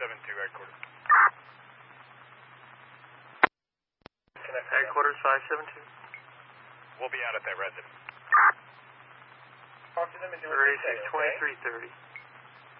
572, headquarters. Headquarters 572. We'll be out at that residence. Talk to them and do 362330.